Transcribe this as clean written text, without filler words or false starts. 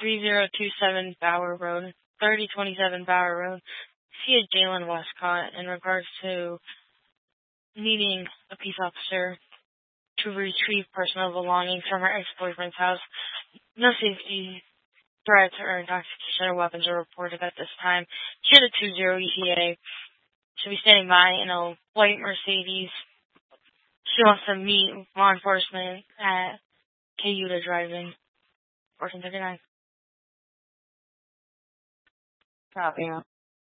3027 Bower Road, 3027 Bower Road. See a Jalen Westcott in regards to needing a peace officer to retrieve personal belongings from her ex-boyfriend's house. No safety threats or intoxication or weapons are reported at this time. She had a 20 ETA. She'll be standing by in a white Mercedes. She wants to meet law enforcement at Cayuga Drive-In, 1439. Copy.